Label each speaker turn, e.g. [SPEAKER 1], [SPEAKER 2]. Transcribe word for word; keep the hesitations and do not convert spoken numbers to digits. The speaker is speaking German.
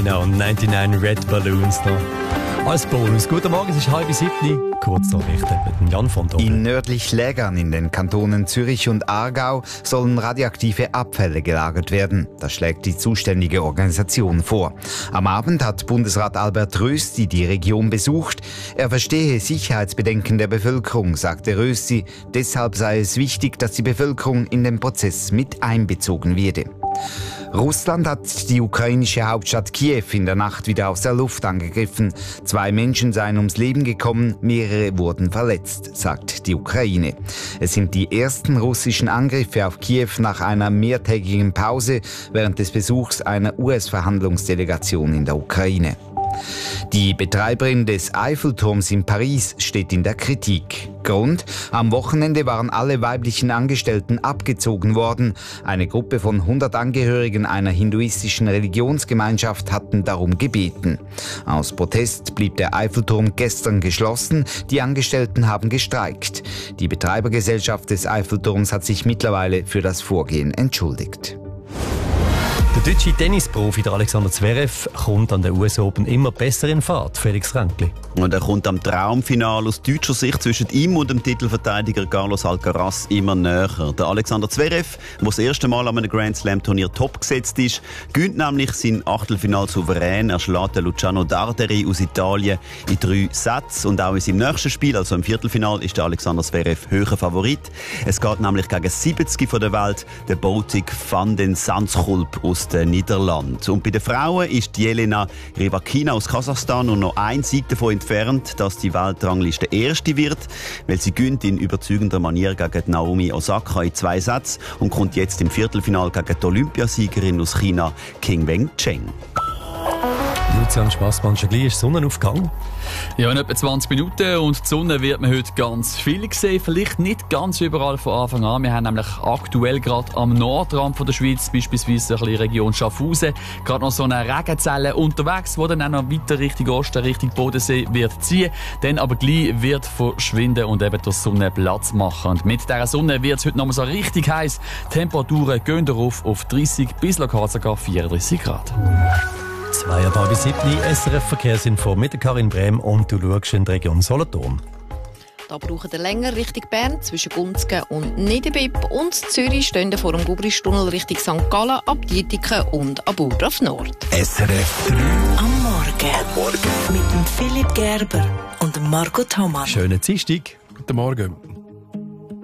[SPEAKER 1] Sabrina und neunundneunzig Red Balloons noch. Als Bonus. Guten Morgen, es ist halb sieben. Kurz Nachrichten mit Jan von Doppel.
[SPEAKER 2] In nördlich Lägern in den Kantonen Zürich und Aargau sollen radioaktive Abfälle gelagert werden. Das schlägt die zuständige Organisation vor. Am Abend hat Bundesrat Albert Rösti die Region besucht. Er verstehe Sicherheitsbedenken der Bevölkerung, sagte Rösti. Deshalb sei es wichtig, dass die Bevölkerung in den Prozess mit einbezogen werde. Russland hat die ukrainische Hauptstadt Kiew in der Nacht wieder aus der Luft angegriffen. Zwei Menschen seien ums Leben gekommen, mehrere wurden verletzt, sagt die Ukraine. Es sind die ersten russischen Angriffe auf Kiew nach einer mehrtägigen Pause während des Besuchs einer U S-Verhandlungsdelegation in der Ukraine. Die Betreiberin des Eiffelturms in Paris steht in der Kritik. Grund: Am Wochenende waren alle weiblichen Angestellten abgezogen worden. Eine Gruppe von hundert Angehörigen einer hinduistischen Religionsgemeinschaft hatten darum gebeten. Aus Protest blieb der Eiffelturm gestern geschlossen. Die Angestellten haben gestreikt. Die Betreibergesellschaft des Eiffelturms hat sich mittlerweile für das Vorgehen entschuldigt.
[SPEAKER 1] Der deutsche Tennisprofi Alexander Zverev kommt an der U S Open immer besser in Fahrt. Felix Ränkli.
[SPEAKER 3] Und er kommt am Traumfinale aus deutscher Sicht zwischen ihm und dem Titelverteidiger Carlos Alcaraz immer näher. Der Alexander Zverev, der das erste Mal an einem Grand Slam Turnier top gesetzt ist, gewinnt nämlich sein Achtelfinal souverän. Er schlägt den Luciano Darderi aus Italien in drei Sätzen. Und auch in seinem nächsten Spiel, also im Viertelfinal, ist der Alexander Zverev höherer Favorit. Es geht nämlich gegen siebzig von der Welt, der Botic van den Zandschulp aus den Niederlanden. Und bei den Frauen ist Jelena Rybakina aus Kasachstan nur noch ein Sieg davon entfernt, dass die Weltrangliste erste wird, weil sie gewinnt in überzeugender Manier gegen Naomi Osaka in zwei Sätzen und kommt jetzt im Viertelfinal gegen die Olympiasiegerin aus China, Qingwen Chen.
[SPEAKER 1] Lucian Spassmann, schon gleich ist Sonnenaufgang.
[SPEAKER 4] Ja, in etwa zwanzig Minuten und die Sonne wird man heute ganz viel sehen. Vielleicht nicht ganz überall von Anfang an. Wir haben nämlich aktuell gerade am Nordrand von der Schweiz, beispielsweise ein bisschen Region Schaffhausen, gerade noch so eine Regenzelle unterwegs, die dann auch noch weiter Richtung Osten, Richtung Bodensee wird ziehen. Dann aber gleich wird verschwinden und eben der Sonne Platz machen. Und mit dieser Sonne wird es heute noch mal so richtig heiß. Temperaturen gehen darauf auf dreißig bis lokal sogar vierunddreißig Grad.
[SPEAKER 1] Zwei Uhr bis sieben S R F Verkehrsinfo mit der Karin Brehm und du schaust in die Region Solothurn.
[SPEAKER 5] Da braucht ihr länger Richtung Bern zwischen Gunzgen und Niederbipp und Zürich stehen vor dem Gubristunnel Richtung Sankt Gallen, ab Dietiken und ab Urdorf Nord.
[SPEAKER 6] S R F drei
[SPEAKER 7] am Morgen.
[SPEAKER 6] Am Morgen.
[SPEAKER 7] Mit dem Philipp Gerber und dem Marco Thomann.
[SPEAKER 1] Schönen Dienstag.
[SPEAKER 8] Guten Morgen.